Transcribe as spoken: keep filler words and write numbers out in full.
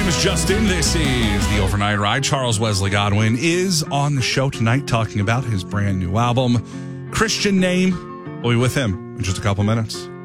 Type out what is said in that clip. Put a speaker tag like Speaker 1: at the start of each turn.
Speaker 1: name is Justin. This is The Overnight Ride. Charles Wesley Godwin is on the show tonight talking about his brand new album, Christian Name. We'll be with him in just a couple minutes.